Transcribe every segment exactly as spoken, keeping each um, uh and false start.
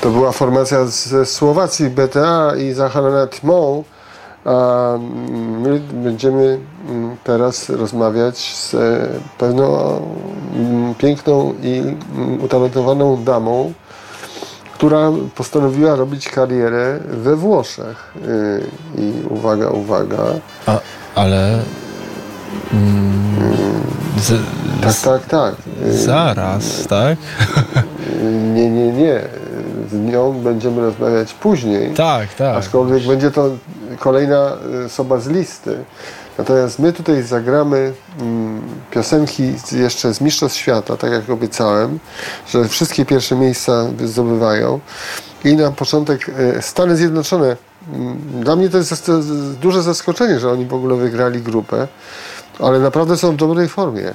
To była formacja ze Słowacji, B T A i Zachary Tmą, a my będziemy teraz rozmawiać z pewną piękną i utalentowaną damą, która postanowiła robić karierę we Włoszech. I uwaga, uwaga. A, ale... Mm, z, tak, tak, tak. Zaraz, tak? Nie, nie, nie. Z nią będziemy rozmawiać później. Tak, tak. Aczkolwiek będzie to kolejna osoba z listy. Natomiast my tutaj zagramy mm, piosenki jeszcze z Mistrzostw Świata, tak jak obiecałem, że wszystkie pierwsze miejsca zdobywają. I na początek e, Stany Zjednoczone. Dla mnie to jest duże zaskoczenie, że oni w ogóle wygrali grupę, ale naprawdę są w dobrej formie.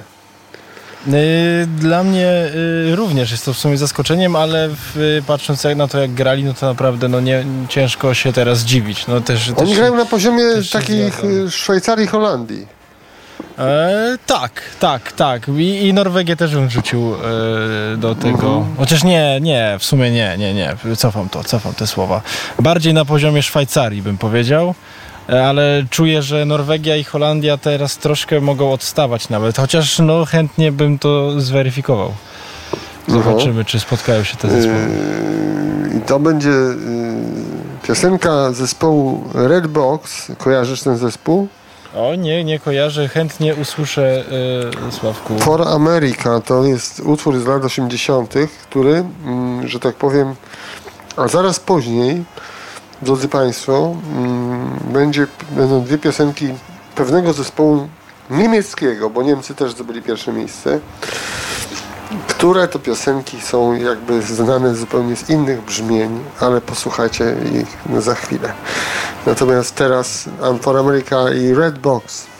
Dla mnie również jest to w sumie zaskoczeniem, ale w, patrząc na to, jak grali, no to naprawdę no nie, ciężko się teraz dziwić. No też, Oni też, grają na poziomie takich Szwajcarii i Holandii. E, tak, tak, tak. I, I Norwegię też bym rzucił e, do tego. Mhm. Chociaż nie, nie, w sumie nie, nie, nie. Cofam to, cofam te słowa. Bardziej na poziomie Szwajcarii bym powiedział. Ale czuję, że Norwegia i Holandia teraz troszkę mogą odstawać nawet, chociaż no chętnie bym to zweryfikował. Zobaczymy, czy spotkają się te zespoły. I yy, to będzie yy, piosenka zespołu Redbox. Kojarzysz ten zespół? O nie, nie kojarzę. Chętnie usłyszę yy, Sławku. For America to jest utwór z lat osiemdziesiątych, który, yy, że tak powiem, a zaraz później, drodzy Państwo, będzie, będą dwie piosenki pewnego zespołu niemieckiego, bo Niemcy też zdobyli pierwsze miejsce, które to piosenki są jakby znane zupełnie z innych brzmień, ale posłuchajcie ich za chwilę. Natomiast teraz For America i Redbox.